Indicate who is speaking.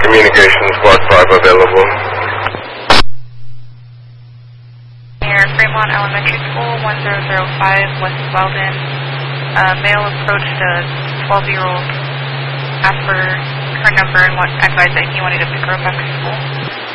Speaker 1: Communications, Block 5 available.
Speaker 2: Near Fremont Elementary School, 1005 West Weldon. Male approached a 12-year-old, asked for her number and advised that he wanted to pick her up after school.